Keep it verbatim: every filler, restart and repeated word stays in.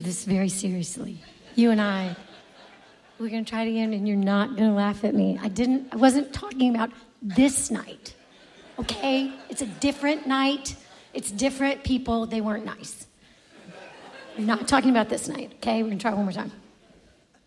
this very seriously. You and I, we're going to try it again, and you're not going to laugh at me. I didn't, I wasn't talking about this night, okay? It's a different night. It's different people. They weren't nice. I'm not talking about this night, okay? We're going to try it one more time.